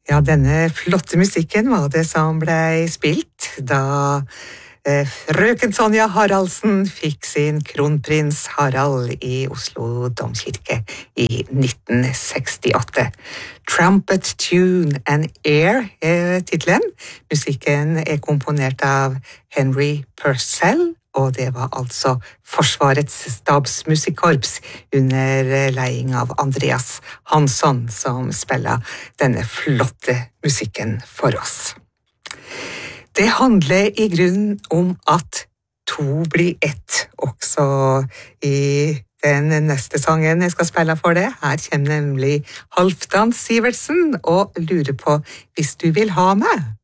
Ja, denne flotte musikken var det som ble spilt da frøken Sonja Haraldsen fikk sin kronprins Harald i Oslo Domkirke i 1968. Trumpet Tune and Air er titlen. Musikken er komponert av Henry Purcell, og det var altså Forsvarets stabsmusikkorps under leding av Andreas Hansson som spiller denne flotte musikken for oss. Det handler i grunnen om at to blir ett, også i den neste sangen jeg skal spille for det. Her kommer nemlig Halvdan Sivertsen og lurer på hvis du vil ha meg.